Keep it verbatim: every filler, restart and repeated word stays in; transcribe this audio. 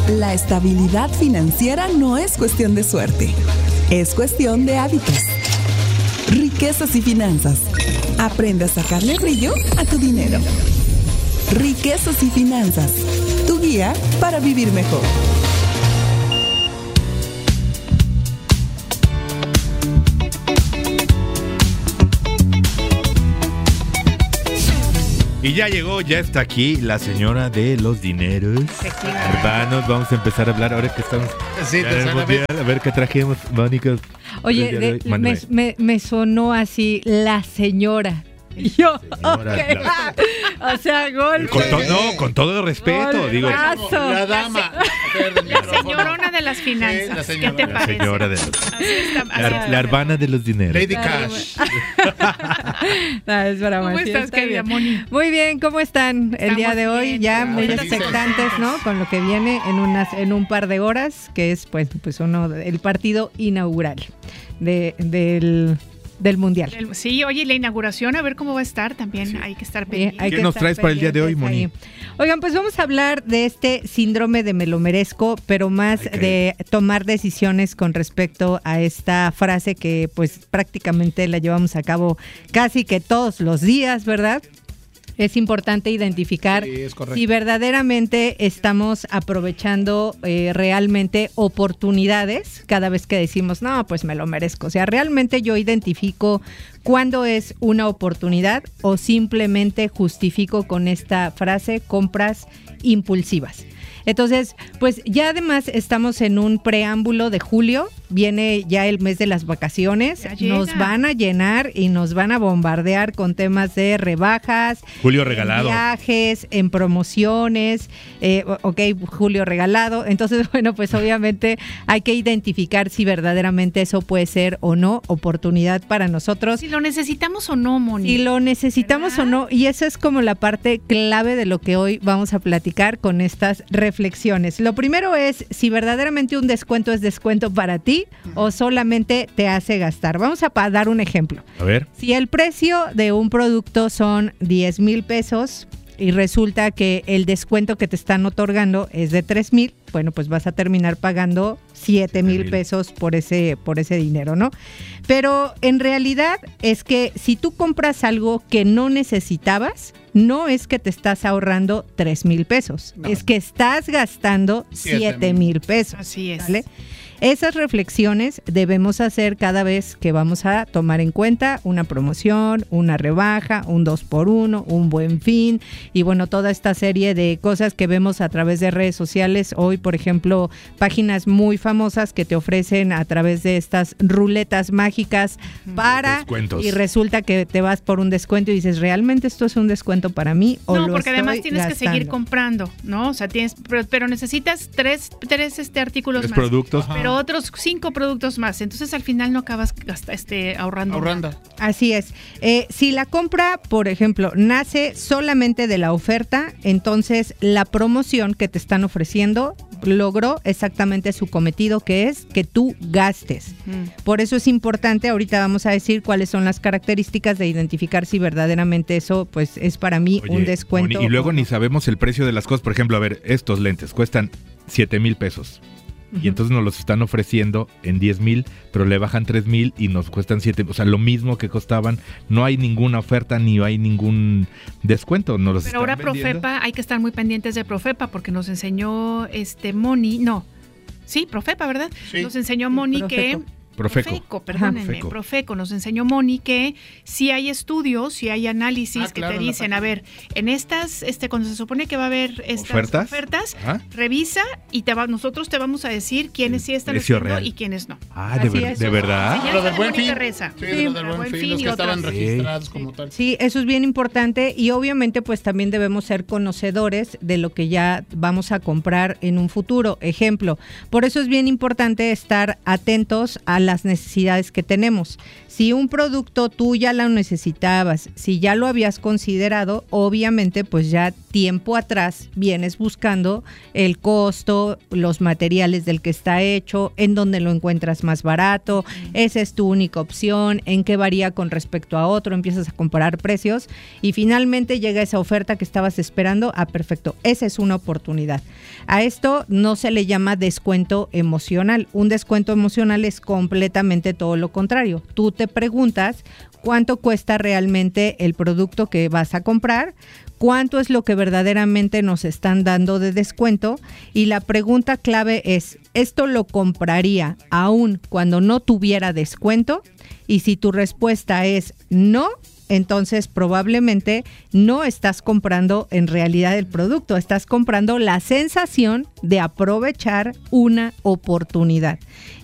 La estabilidad financiera no es cuestión de suerte, es cuestión de hábitos. Riquezas y finanzas. Aprende a sacarle brillo a tu dinero. Riquezas y finanzas. Tu guía para vivir mejor. Y ya llegó, ya está aquí la señora de los dineros. Hermanos, vamos a empezar a hablar ahora que estamos sí, en el mundial, a ver qué trajimos, Mónica. Oye, de, me, me, me sonó así la señora. Yo, señora, okay. la... o sea, golpe. Con to, no, con todo respeto, Gol, digo. paso. La dama. La señorona de las finanzas. Sí, ¿Qué te la parece? Señora de los, la, la hermana de los dineros. Lady Cash. No, es para ¿Cómo más, estás, está querida bien. Moni? Muy bien, ¿cómo están el Estamos día de hoy? bien, Ya claro. muy Felices. expectantes, ¿no? Con lo que viene en unas en un par de horas, que es pues pues uno el partido inaugural de del del Mundial. El- Sí, oye, la inauguración, a ver cómo va a estar también. Hay que estar Bien, pendientes. hay ¿Qué que nos estar traes para el día de hoy, pendientes Moni? ahí. Oigan, pues vamos a hablar de este síndrome de me lo merezco, pero más Ay, qué de tomar decisiones con respecto a esta frase que pues prácticamente la llevamos a cabo casi que todos los días, ¿verdad? Es importante identificar Sí, es correcto. si verdaderamente estamos aprovechando eh, realmente oportunidades cada vez que decimos, no, pues me lo merezco. O sea, realmente yo identifico cuándo es una oportunidad o simplemente justifico con esta frase compras impulsivas. Entonces, pues ya además estamos en un preámbulo de julio, viene ya el mes de las vacaciones, Ya llega. nos van a llenar y nos van a bombardear con temas de rebajas, Julio en regalado. viajes, en promociones, eh, ok, julio regalado. Entonces, bueno, pues obviamente hay que identificar si verdaderamente eso puede ser o no oportunidad para nosotros. Si lo necesitamos o no, Moni. Si lo necesitamos ¿verdad? o no, y esa es como la parte clave de lo que hoy vamos a platicar con estas reflexiones. Lo primero es si verdaderamente un descuento es descuento para ti o solamente te hace gastar. Vamos a pa- dar un ejemplo. A ver. Si el precio de un producto son diez mil pesos y resulta que el descuento que te están otorgando es de tres mil, bueno, pues vas a terminar pagando siete mil pesos por ese, por ese dinero, ¿no? Pero en realidad es que si tú compras algo que no necesitabas, no es que te estás ahorrando tres mil pesos, No. es que estás gastando Siete siete mil pesos. Así es. ¿Vale? Esas reflexiones debemos hacer cada vez que vamos a tomar en cuenta una promoción, una rebaja, un dos por uno, un buen fin y bueno, toda esta serie de cosas que vemos a través de redes sociales. Hoy, por ejemplo, páginas muy famosas que te ofrecen a través de estas ruletas mágicas para Descuentos. y resulta que te vas por un descuento y dices, ¿realmente esto es un descuento para mí o No, lo porque además estoy tienes que seguir gastando? comprando, ¿no? O sea, tienes, pero, pero necesitas tres, tres este, artículos Los más. productos. Ajá. Pero otros cinco productos más. Entonces al final no acabas gasta, este, ahorrando. Ahorrando. Así es. Eh, si la compra, por ejemplo, nace solamente de la oferta, entonces la promoción que te están ofreciendo logró exactamente su cometido, que es que tú gastes. Mm. Por eso es importante, ahorita vamos a decir cuáles son las características de identificar si verdaderamente eso pues es para mí Oye, un descuento. Moni, y luego o ni no. sabemos el precio de las cosas. Por ejemplo, a ver, estos lentes cuestan siete mil pesos. Ujú. Y entonces nos los están ofreciendo en diez mil, pero le bajan tres mil y nos cuestan siete. O sea, lo mismo que costaban. No hay ninguna oferta ni hay ningún descuento. Nos los Pero ahora están vendiendo. Profepa, hay que estar muy pendientes de Profepa porque nos enseñó este Moni, no, sí, Profepa, ¿verdad? Sí. Nos enseñó Moni que... Profeco. Profeco. Profeco, perdónenme, Profeco. Profeco. Nos enseñó Moni que si hay estudios, si hay análisis Ah, que claro, te en la dicen, página. a ver, en estas, este, cuando se supone que va a haber estas ¿Ofertas? ofertas, Ajá. revisa y te va, nosotros te vamos a decir quiénes sí están precio haciendo real. y quiénes no. Ah, ¿de, Así ver- es. de verdad? Sí, Lo del buen Mónica fin. Reza. Sí, Sí, de lo del Buen buen Fin fin, los y que estaban otras. registrados como tal. Sí, eso es bien importante y obviamente pues también debemos ser conocedores de lo que ya vamos a comprar en un futuro. Ejemplo, por eso es bien importante estar atentos a las necesidades que tenemos. Si un producto tú ya lo necesitabas, si ya lo habías considerado, obviamente pues ya tiempo atrás vienes buscando el costo, los materiales del que está hecho, en dónde lo encuentras más barato, esa es tu única opción, en qué varía con respecto a otro, empiezas a comparar precios y finalmente llega esa oferta que estabas esperando. Ah, perfecto, esa es una oportunidad. A esto no se le llama descuento emocional. Un descuento emocional es completamente todo lo contrario. Tú te preguntas cuánto cuesta realmente el producto que vas a comprar, cuánto es lo que verdaderamente nos están dando de descuento y la pregunta clave es, ¿esto lo compraría aún cuando no tuviera descuento? Y si tu respuesta es no, entonces probablemente no estás comprando en realidad el producto, estás comprando la sensación de aprovechar una oportunidad.